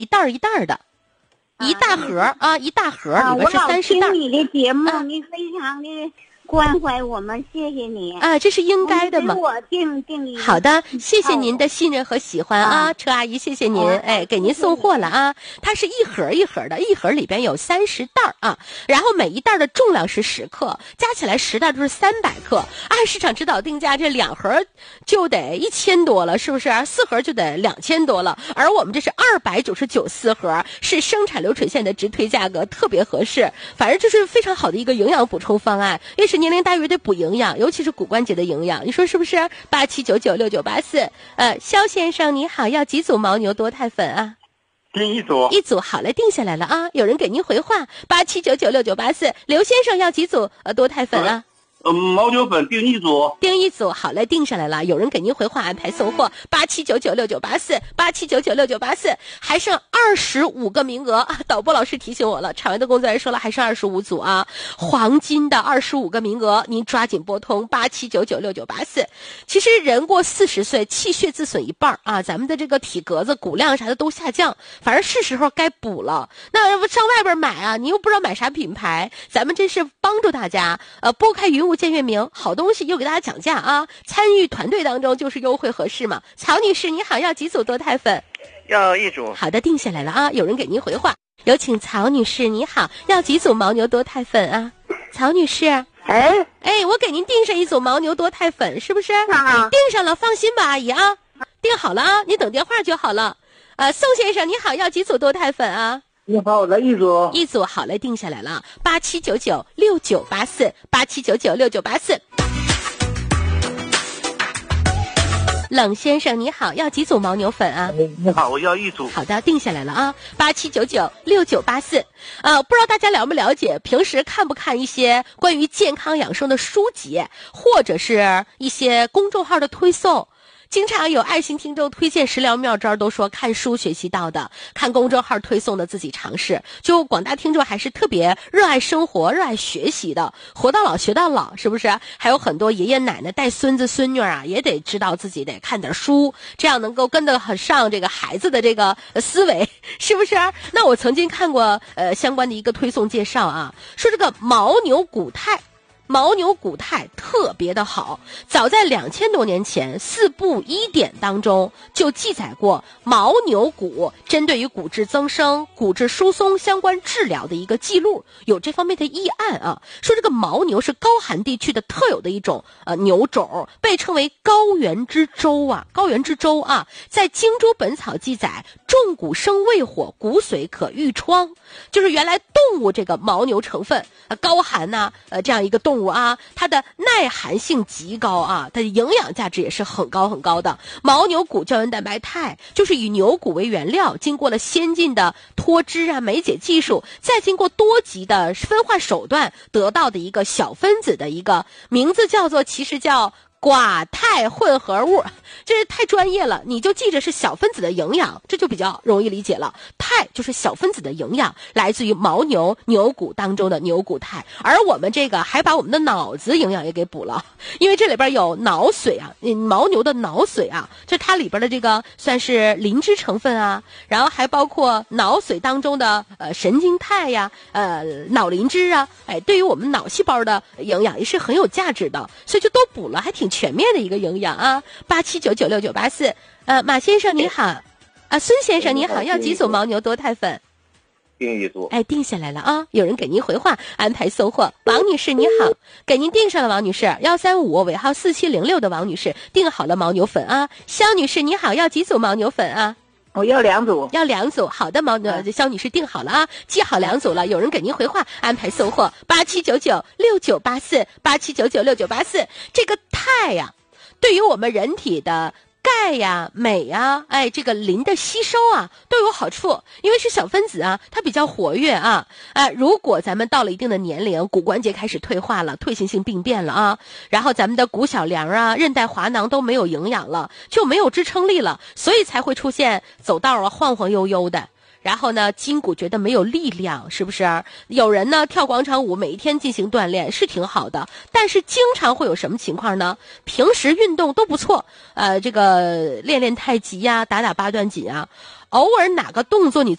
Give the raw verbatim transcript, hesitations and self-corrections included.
一袋儿一袋儿的，一大盒啊，一大盒里边是三十袋。 我老听你的节目， 啊、 你非常的关怀我们，谢谢你啊，这是应该的嘛。 我定定一好的，谢谢您的信任和喜欢啊，啊车阿姨，谢谢您，啊、哎，给您送货了啊。它是一盒一盒的，一盒里边有三十袋啊，然后每一袋的重量是十克，加起来十袋就是三百克。按市场指导定价，这两盒就得一千多了，是不是？四盒就得两千多了，而我们这是二百九十九四盒，是生产流水线的直推价格，特别合适。反正这是非常好的一个营养补充方案，越是年龄大越得补营养，尤其是骨关节的营养，你说是不是？八七九九六九八四，呃，肖先生你好，要几组牦牛多肽粉啊？ 订一组， 一组好了，定下来了啊。有人给您回话，八七九九六九八四，刘先生要几组呃多肽粉啊？ 呃，牦牛粉订一组， 订一组好嘞，定下来了。有人给您回话，安排送货，八七九九六九八四，八七九九六九八四，还剩二十五个名额。导播老师提醒我了，场外的工作人员说了，还剩二十五组啊，黄金的二十五个名额，您抓紧拨通八七九九六九八四。其实人过四十岁，气血自损一半啊，咱们的这个体格子、骨量啥的都下降，反正是时候该补了。那上外边买啊，你又不知道买啥品牌，咱们这是帮助大家，呃，拨开云雾见月明，好东西又给大家讲价啊！参与团队当中就是优惠合适嘛。曹女士，你好，要几组多肽粉？ 要一组。 好的，定下来了啊！有人给您回话，有请曹女士，你好，要几组牦牛多肽粉啊？曹女士， 哎哎，我给您订上一组牦牛多肽粉，是不是？ 啊， 订上了，放心吧，阿姨啊，订好了啊，你等电话就好了。呃，宋先生，你好，要几组多肽粉啊？ 你好，来一组， 一组好嘞，定下来了，八七九九六九八四，八七九九六九八四。冷先生你好，要几组牦牛粉啊？ 你好，我要一组。 好的，定下来了啊，八七九九六九八四。呃，不知道大家了不了解，平时看不看一些关于健康养生的书籍，或者是一些公众号的推送？经常有爱心听众推荐食疗妙招，都说看书学习到的，看公众号推送的自己尝试。就广大听众还是特别热爱生活、热爱学习的，活到老学到老，是不是？还有很多爷爷奶奶带孙子孙女啊，也得知道自己得看点书，这样能够跟得很上这个孩子的这个思维，是不是？那我曾经看过呃相关的一个推送介绍啊，说这个牦牛骨肽。牦牛骨肽特别的好，早在两千多年前，四部医典当中就记载过牦牛骨针对于骨质增生、骨质疏松相关治疗的一个记录，有这方面的医案啊。说这个牦牛是高寒地区的特有的一种呃牛种，被称为高原之州啊，高原之州啊。在《京诸本草》记载，重骨生胃火，骨髓可愈疮，就是原来动物这个牦牛成分，呃高寒呐、啊，呃这样一个动物。啊，它的耐寒性极高啊，它的营养价值也是很高很高的。牦牛骨胶原蛋白肽就是以牛骨为原料，经过了先进的脱脂啊、酶解技术，再经过多级的分化手段得到的一个小分子的一个名字，叫做其实叫寡肽混合物，这是太专业了，你就记着是小分子的营养，这就比较容易理解了。肽就是小分子的营养，来自于牦牛牛骨当中的牛骨肽，而我们这个还把我们的脑子营养也给补了，因为这里边有脑髓啊，牦牛的脑髓啊，这它里边的这个算是磷脂成分啊，然后还包括脑髓当中的呃神经肽呀、呃脑磷脂啊，哎，对于我们脑细胞的营养也是很有价值的，所以就都补了，还挺全面的一个营养啊。八七九九六九八四，呃，马先生你好，啊，孙先生你好，要几组牦牛多肽粉？ 订一组。 哎，定下来了啊，有人给您回话，安排送货。王女士你好，给您订上了，王女士，幺三五尾号四七零六的王女士订好了牦牛粉啊。肖女士你好，要几组牦牛粉啊？ 我要两组， 要两组。好的，牦牛肖女士订好了啊，记好两组了，有人给您回话，安排送货。八七九九六九八四，八七九九六九八四。这个肽呀、啊，对于我们人体的钙呀、镁呀，哎，这个磷的吸收啊都有好处，因为是小分子啊，它比较活跃啊。啊，如果咱们到了一定的年龄，骨关节开始退化了，退行性病变了啊，然后咱们的骨小梁啊、韧带滑囊都没有营养了，就没有支撑力了，所以才会出现走道啊晃晃悠悠的。然后呢，筋骨觉得没有力量，是不是？有人呢跳广场舞，每一天进行锻炼是挺好的，但是经常会有什么情况呢？平时运动都不错，呃，这个练练太极呀、打打八段锦啊， 偶尔哪个动作你